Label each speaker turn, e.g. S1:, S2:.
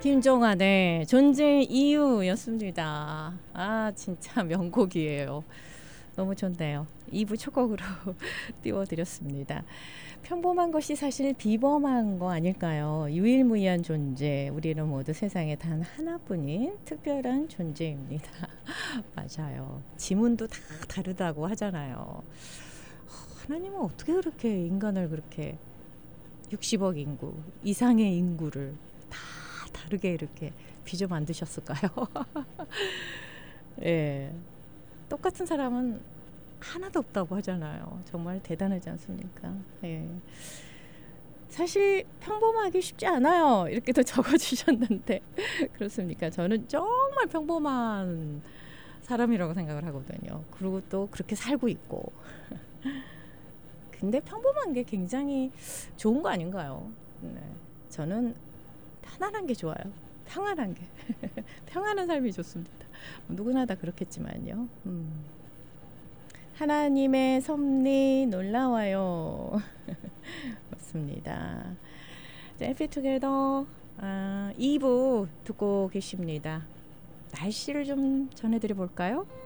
S1: 김종환의 존재 이유였습니다. 아, 진짜 명곡이에요. 너무 좋네요. 2부 첫 곡으로 띄워드렸습니다. 평범한 것이 사실 비범한 거 아닐까요? 유일무이한 존재. 우리는 모두 세상에 단 하나뿐인 특별한 존재입니다. 맞아요. 지문도 다 다르다고 하잖아요. 하나님은 어떻게 그렇게 인간을 그렇게 60억 인구 이상의 인구를 다 다르게 이렇게 빚어 만드셨을까요? 예, 똑같은 사람은 하나도 없다고 하잖아요. 정말 대단하지 않습니까? 예. 사실 평범하기 쉽지 않아요. 이렇게도 적어주셨는데 그렇습니까? 저는 정말 평범한 사람이라고 생각을 하거든요. 그리고 또 그렇게 살고 있고 근데 평범한 게 굉장히 좋은 거 아닌가요? 네. 저는 편안한 게 좋아요. 평안한 게. 평안한 삶이 좋습니다. 누구나 다 그렇겠지만요. 하나님의 섭리 놀라워요. 맞습니다. 자, Happy Together 2부 듣고 계십니다. 날씨를 좀 전해드려 볼까요?